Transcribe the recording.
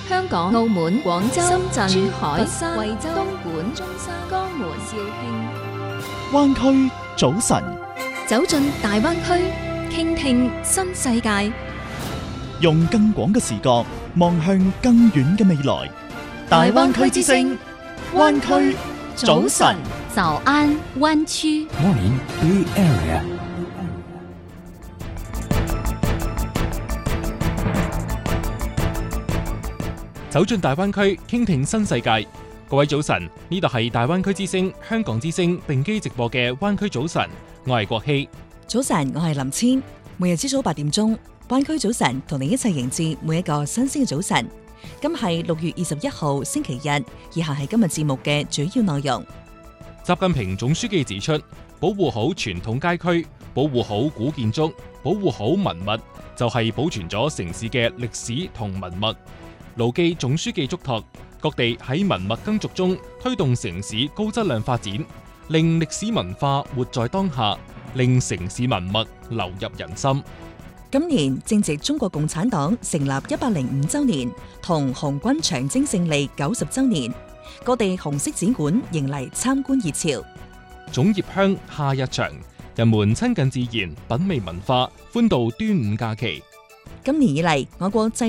香港、澳門、廣州、深圳、珠海、 佛山、 惠州、東莞、 中山、 江門、 肇慶。 灣區早晨， 走進大灣區，傾聽新世界。 用更廣嘅視角望向更遠嘅未來。大灣區之聲，灣區早晨。 早安灣區。 Morning Blue Area。 走進大灣區，傾聽新世界。各位早晨，呢度係大灣區之聲、香港之聲定機直播嘅灣區早晨，我係郭希。 早晨，我係林千。每日朝早8點鐘，灣區早晨同你一齊迎接每一個新鮮嘅早晨。今係6月21號星期日，以下係今日節目嘅主要內容。 習近平總書記指出，保護好傳統街區，保護好古建築，保護好文物，就係保存咗城市嘅歷史同文物。牢記總書記囑託，各地喺文物耕耘中推動城市高質量發展，令歷史文化活在當下，令城市文物流入人心。 今年正值中國共產黨成立105週年同紅軍長征勝利90週年，各地紅色展館迎嚟參觀熱潮。 粽葉香，夏日長，人們親近自然，品味文化，歡度端午假期。 今年以嚟，我國製